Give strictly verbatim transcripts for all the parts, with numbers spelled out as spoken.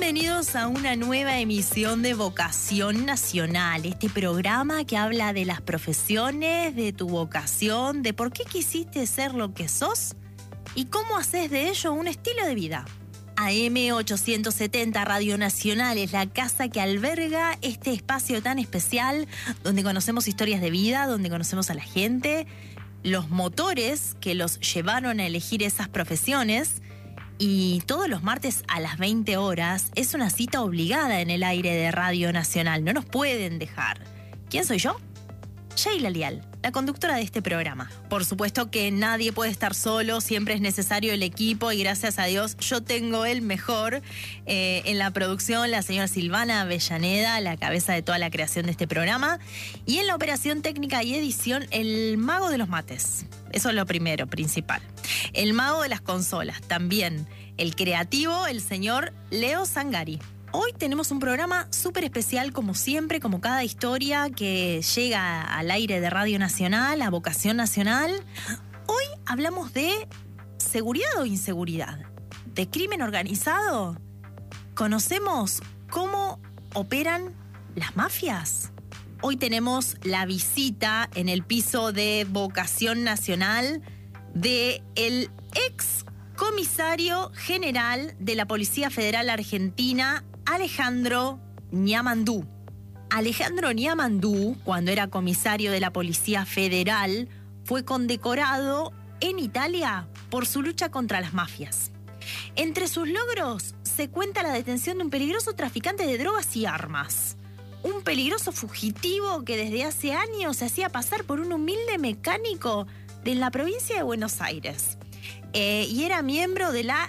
Bienvenidos a una nueva emisión de Vocación Nacional, este programa que habla de las profesiones, de tu vocación, de por qué quisiste ser lo que sos y cómo haces de ello un estilo de vida. A eme ochocientos setenta Radio Nacional es la casa que alberga este espacio tan especial donde conocemos historias de vida, donde conocemos a la gente, los motores que los llevaron a elegir esas profesiones. Y todos los martes a las veinte horas es una cita obligada en el aire de Radio Nacional. No nos pueden dejar. ¿Quién soy yo? Sheila Lial, la conductora de este programa. Por supuesto que nadie puede estar solo, siempre es necesario el equipo y gracias a Dios yo tengo el mejor. Eh, en la producción, la señora Silvana Avellaneda, la cabeza de toda la creación de este programa. Y en la operación técnica y edición, el mago de los mates. Eso es lo primero, principal. El mago de las consolas, también. El creativo, el señor Leo Zangari. Hoy tenemos un programa súper especial, como siempre, como cada historia que llega al aire de Radio Nacional, a Vocación Nacional. Hoy hablamos de seguridad o inseguridad, de crimen organizado. ¿Conocemos cómo operan las mafias? Hoy tenemos la visita en el piso de Vocación Nacional de el ex comisario general de la Policía Federal Argentina, Alejandro Niamandú. Alejandro Niamandú, cuando era comisario de la Policía Federal, fue condecorado en Italia por su lucha contra las mafias. Entre sus logros se cuenta la detención de un peligroso traficante de drogas y armas. Un peligroso fugitivo que desde hace años se hacía pasar por un humilde mecánico de la provincia de Buenos Aires. Eh, y era miembro de la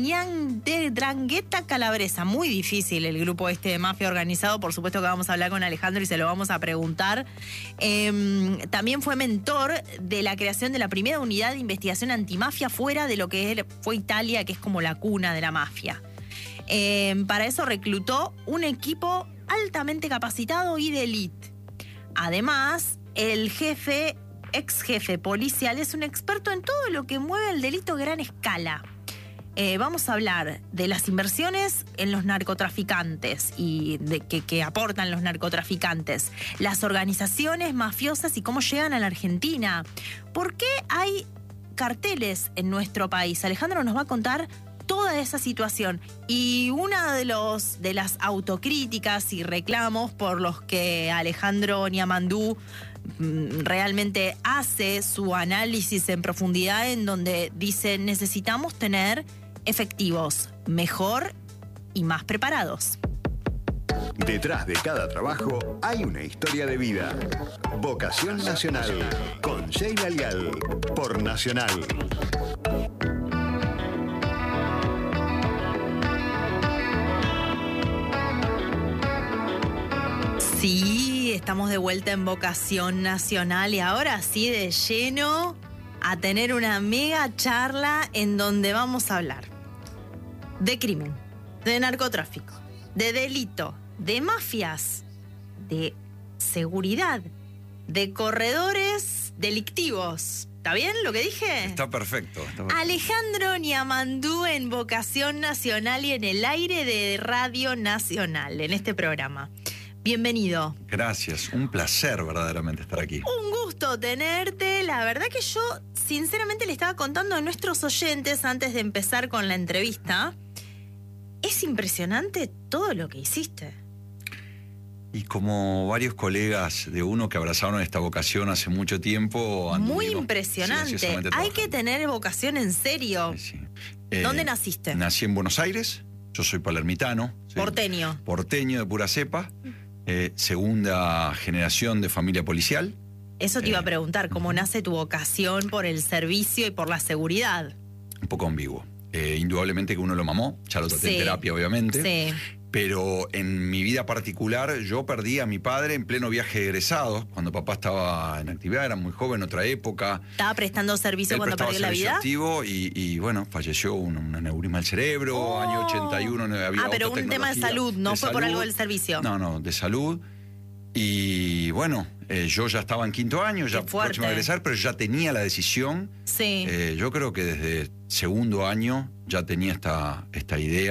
Ndrangheta Calabresa. Muy difícil el grupo este de mafia organizado. Por supuesto que vamos a hablar con Alejandro y se lo vamos a preguntar. Eh, también fue mentor de la creación de la primera unidad de investigación antimafia fuera de lo que fue Italia, que es como la cuna de la mafia. Eh, para eso reclutó un equipo altamente capacitado y de élite. Además, el jefe, ex jefe policial, es un experto en todo lo que mueve el delito a gran escala. Eh, vamos a hablar de las inversiones en los narcotraficantes y de que, que aportan los narcotraficantes, las organizaciones mafiosas y cómo llegan a la Argentina. ¿Por qué hay carteles en nuestro país? Alejandro nos va a contar toda esa situación. Y una de los de las autocríticas y reclamos por los que Alejandro Niamandú mm, realmente hace su análisis en profundidad, en donde dice: necesitamos tener efectivos mejor y más preparados. Detrás de cada trabajo hay una historia de vida. Vocación Nacional con Sheila Lial por Nacional. Sí, estamos de vuelta en Vocación Nacional y ahora sí de lleno a tener una mega charla en donde vamos a hablar de crimen, de narcotráfico, de delito, de mafias, de seguridad, de corredores delictivos. ¿Está bien lo que dije? Está perfecto, está perfecto. Alejandro Niamandú en Vocación Nacional y en el aire de Radio Nacional, en este programa. Bienvenido. Gracias, un placer verdaderamente estar aquí. Un gusto tenerte. La verdad que yo sinceramente le estaba contando a nuestros oyentes antes de empezar con la entrevista. Es impresionante todo lo que hiciste. Y como varios colegas de uno que abrazaron esta vocación hace mucho tiempo... Muy impresionante. Hay que tener vocación en serio. Sí, sí. Eh, ¿Dónde naciste? Nací en Buenos Aires. Yo soy palermitano. Porteño. Porteño de pura cepa. Eh, segunda generación de familia policial. Eso te eh, iba a preguntar, ¿cómo uh-huh. nace tu vocación por el servicio y por la seguridad? Un poco ambiguo. Eh, indudablemente que uno lo mamó, ya lo traté sí. en terapia, obviamente. Sí. Pero en mi vida particular, yo perdí a mi padre en pleno viaje de egresados, cuando papá estaba en actividad, era muy joven, otra época. ¿Estaba prestando servicio Él cuando perdió la vida? Activo y, y bueno, falleció un, un aneurisma del cerebro, oh. año ochenta y uno. Había ah, pero un tema de salud, no de fue salud. por algo del servicio. No, no, de salud. Y bueno, eh, yo ya estaba en quinto año, ya próximo a egresar, pero ya tenía la decisión. Sí. Eh, yo creo que desde segundo año ya tenía esta, esta idea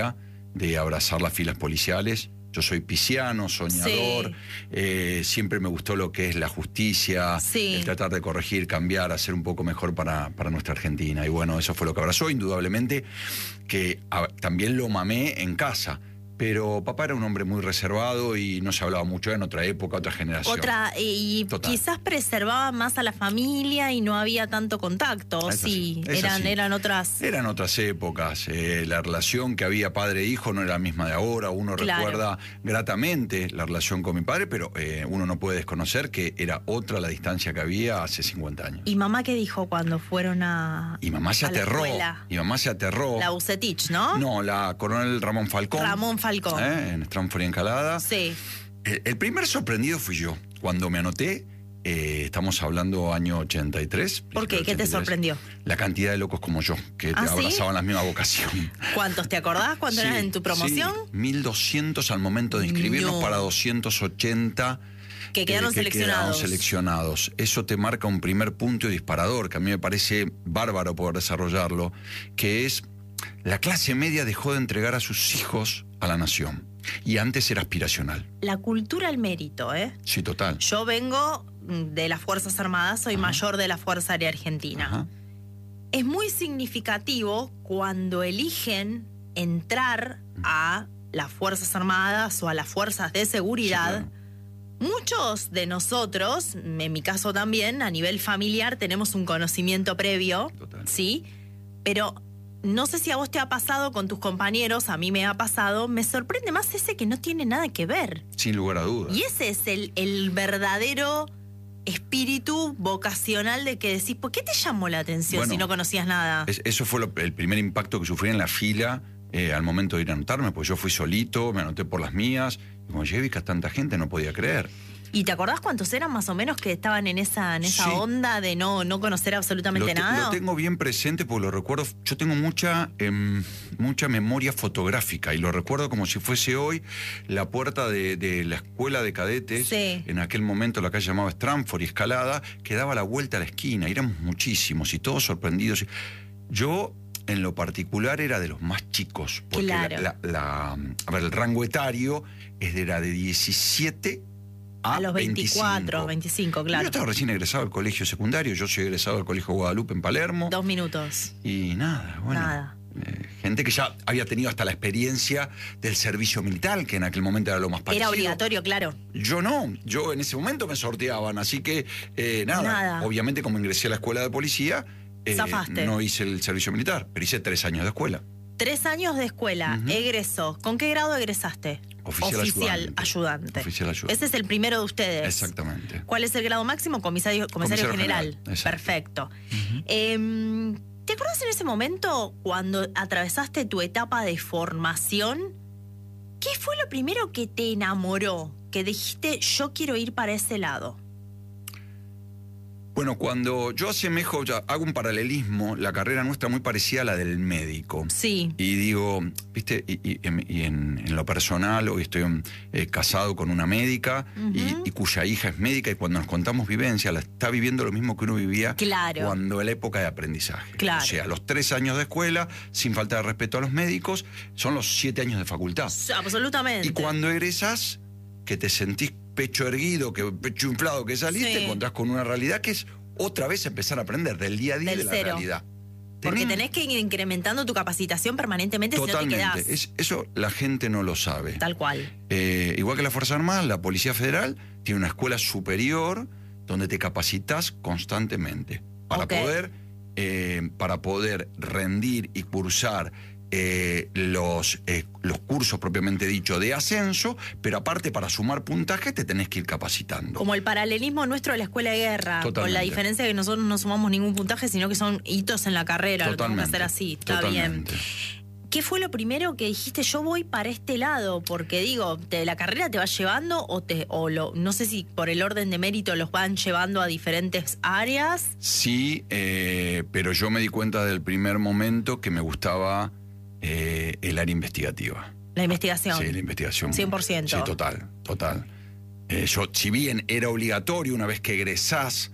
de abrazar las filas policiales. Yo soy pisciano, soñador, Sí. eh, siempre me gustó lo que es la justicia, Sí. el tratar de corregir, cambiar, hacer un poco mejor para, para nuestra Argentina. Y bueno, eso fue lo que abrazó, indudablemente, que a, también lo mamé en casa. Pero papá era un hombre muy reservado y no se hablaba mucho en otra época, otra generación. Otra, y Total. quizás preservaba más a la familia y no había tanto contacto. Es Sí, así, es eran, así. eran otras. Eran otras épocas, eh, la relación que había padre-hijo no era la misma de ahora, uno Claro. recuerda gratamente la relación con mi padre, pero eh, uno no puede desconocer que era otra la distancia que había hace cincuenta años. ¿Y mamá qué dijo cuando fueron a, Y mamá se a la aterró, escuela? y mamá se aterró. La Bucetich, ¿no? No, la coronel Ramón Falcón. Ramón Falcón. ¿eh? En Stratford y Encalada. Sí. El, el primer sorprendido fui yo. Cuando me anoté, eh, estamos hablando año ochenta y tres. ¿Por qué? ¿Qué te ochenta y tres, sorprendió? La cantidad de locos como yo, que ¿Ah, te sí? abrazaban la misma vocación. ¿Cuántos te acordás cuando Sí, eras en tu promoción? Sí, mil doscientos al momento de inscribirnos No. para doscientos ochenta. Que quedaron eh, que seleccionados. quedaron seleccionados. Eso te marca un primer punto y disparador, que a mí me parece bárbaro poder desarrollarlo, que es la clase media dejó de entregar a sus hijos a la nación. Y antes era aspiracional. La cultura al mérito, ¿eh? Sí, total. Yo vengo mm, de las Fuerzas Armadas, soy Ajá. mayor de la Fuerza Aérea Argentina. Ajá. Es muy significativo cuando eligen entrar a las Fuerzas Armadas o a las Fuerzas de Seguridad. Sí, Muchos de nosotros, en mi caso también, a nivel familiar, tenemos un conocimiento previo, Total. ¿sí? Pero no sé si a vos te ha pasado con tus compañeros, a mí me ha pasado, me sorprende más ese que no tiene nada que ver. Sin lugar a dudas. Y ese es el, el verdadero espíritu vocacional de que decís, ¿por qué te llamó la atención Bueno, si no conocías nada? Es- eso fue lo- el primer impacto que sufrí en la fila eh, al momento de ir a anotarme, pues yo fui solito, me anoté por las mías, y cuando llegué vi que tanta gente no podía creer. ¿Y te acordás cuántos eran más o menos que estaban en esa, en esa Sí. onda de no, no conocer absolutamente Lo, te- nada? lo tengo bien presente porque lo recuerdo, yo tengo mucha, em, mucha memoria fotográfica y lo recuerdo como si fuese hoy la puerta de, de la escuela de cadetes, Sí. en aquel momento la calle llamaba Stratford y Escalada, que daba la vuelta a la esquina, y éramos muchísimos y todos sorprendidos. Yo, en lo particular, era de los más chicos, porque Claro. la, la- la- a ver, el rango etario es de, era de diecisiete a, A los veinticuatro, veinticinco, Yo claro. estaba recién egresado del colegio secundario, yo soy egresado del Colegio Guadalupe en Palermo. Dos minutos. Y nada, bueno. Nada. eh, gente que ya había tenido hasta la experiencia del servicio militar, que en aquel momento era lo más parecido. Era obligatorio, claro. Yo no, yo en ese momento me sorteaban, así que eh, nada, Nada. obviamente como ingresé a la escuela de policía, eh, Zafaste. no hice el servicio militar, pero hice tres años de escuela. Tres años de escuela, Ujú. egresó. ¿Con qué grado egresaste? Oficial ayudante. ayudante. Oficial ayudante. Ese es el primero de ustedes. Exactamente. ¿Cuál es el grado máximo? Comisario, comisario, Comisario general. general, exacto. Perfecto. Ujú. Em, ¿Te acuerdas en ese momento cuando atravesaste tu etapa de formación? ¿Qué fue lo primero que te enamoró? Que dijiste, yo quiero ir para ese lado. Bueno, cuando yo asemejo, ya hago un paralelismo, la carrera nuestra muy parecida a la del médico. Sí. Y digo, viste, y, y- y en, en lo personal, hoy estoy eh, casado con una médica y- Ujú. y, cuya hija es médica, y cuando nos contamos vivencia, la está viviendo lo mismo que uno vivía Claro. cuando en la época de aprendizaje. Claro. O sea, los tres años de escuela, sin falta de respeto a los médicos, son los siete años de facultad. Absolutamente. Y cuando egresás, que te sentís pecho erguido, que pecho inflado que salís, Sí. te encontrás con una realidad que es otra vez empezar a aprender del día a día Del de la cero. realidad. Porque Tenés- tenés que ir incrementando tu capacitación permanentemente si no te Totalmente. quedás. Es- eso la gente no lo sabe. Tal cual. Eh, igual que la Fuerza Armada, la Policía Federal tiene una escuela superior donde te capacitas constantemente para Ok. poder eh, para poder rendir y cursar eh, los, eh, los cursos propiamente dicho de ascenso, pero aparte para sumar puntaje te tenés que ir capacitando. Como el paralelismo nuestro de la escuela de guerra, con Totalmente. la diferencia de que nosotros no sumamos ningún puntaje, sino que son hitos en la carrera, lo tenemos que hacer así, está Totalmente. bien. ¿Qué fue lo primero que dijiste, yo voy para este lado? Porque digo, te- la carrera te va llevando o te o lo no sé si por el orden de mérito los van llevando a diferentes áreas. Sí, eh, pero yo me di cuenta del primer momento que me gustaba eh, el área investigativa. La investigación. Sí, la investigación. cien por ciento. Sí, total, total. Eh, yo, si bien era obligatorio una vez que egresás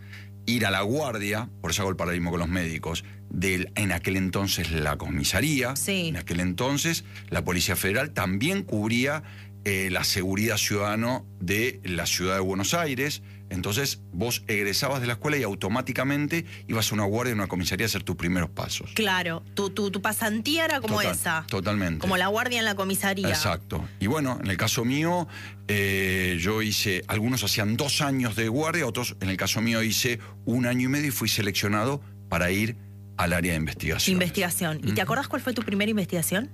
ir a la guardia, por eso hago el paralelismo con los médicos, de en aquel entonces la comisaría, sí. en aquel entonces la Policía Federal también cubría eh, la seguridad ciudadana de la ciudad de Buenos Aires. Entonces vos egresabas de la escuela y automáticamente ibas a una guardia en una comisaría a hacer tus primeros pasos. Claro, tu, tu, tu pasantía era como Total, esa. Totalmente. Como la guardia en la comisaría. Exacto. Y bueno, en el caso mío, eh, yo hice, algunos hacían dos años de guardia, otros, en el caso mío, hice un año y medio y fui seleccionado para ir al área de investigación. Investigación. ¿Y te acordás cuál fue tu primera investigación?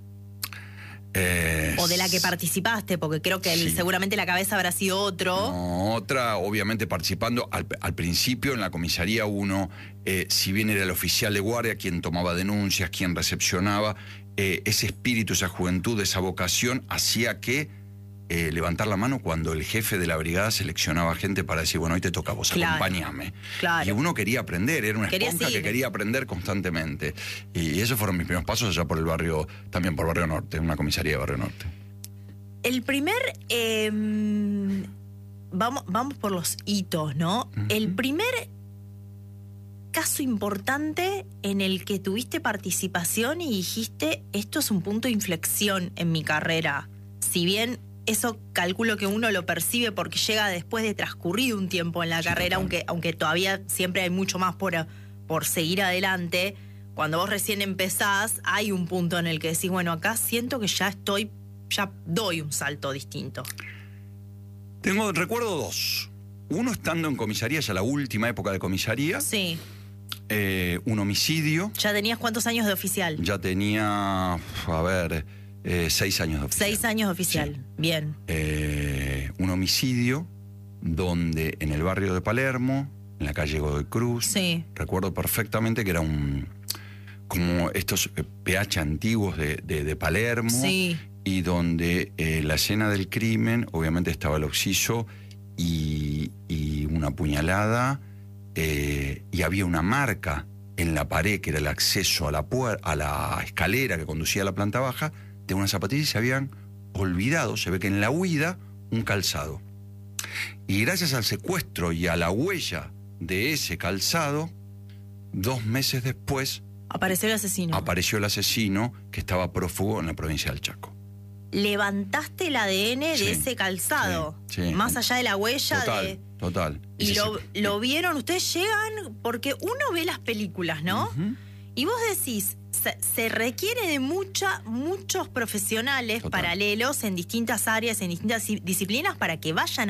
Eh, o de la que participaste, porque creo que el, sí. seguramente la cabeza habrá sido otro. No, otra, obviamente participando. Al, al principio en la comisaría uno, eh, si bien era el oficial de guardia, quien tomaba denuncias, quien recepcionaba, eh, ese espíritu, esa juventud, esa vocación hacía que eh, levantar la mano cuando el jefe de la brigada seleccionaba gente para decir, bueno, hoy te toca a vos, claro, acompáñame. Claro. Y uno quería aprender, era una Quería esponja seguir. que quería aprender constantemente. Y esos fueron mis primeros pasos allá por el barrio, también por Barrio Norte, una comisaría de Barrio Norte. El primer, eh, vamos, vamos por los hitos, ¿no? Uh-huh. El primer caso importante en el que tuviste participación y dijiste, esto es un punto de inflexión en mi carrera. Si bien eso calculo que uno lo percibe porque llega después de transcurrido un tiempo en la sí, carrera, aunque, aunque todavía siempre hay mucho más por, por seguir adelante. Cuando vos recién empezás, hay un punto en el que decís, bueno, acá siento que ya estoy, ya doy un salto distinto. Tengo, recuerdo dos. Uno estando en comisaría, ya la última época de comisaría. Sí. Eh, un homicidio. ¿Ya tenías cuántos años de oficial? Ya tenía, a ver, eh, seis años de oficial. Seis años de oficial, sí. Bien. Eh, un homicidio donde en el barrio de Palermo, en la calle Godoy Cruz, sí. Recuerdo perfectamente que era un como estos P H antiguos de, de, de Palermo, sí. Y donde eh, la escena del crimen, obviamente estaba el occiso y, y una puñalada, eh, y había una marca en la pared que era el acceso a la, puer- a la escalera que conducía a la planta baja, de unas zapatillas y se habían olvidado, se ve que en la huida, un calzado. Y gracias al secuestro y a la huella de ese calzado, dos meses después apareció el asesino. Apareció el asesino que estaba prófugo en la provincia del Chaco. Levantaste el A D N Sí, de ese calzado, sí, sí. Más allá de la huella. Total, de... total. Y Ese lo, se- lo vieron, ustedes llegan, porque uno ve las películas, ¿no? Ujú. Y vos decís, se, se requiere de mucha, muchos profesionales Total. paralelos en distintas áreas, en distintas disciplinas, para que vayan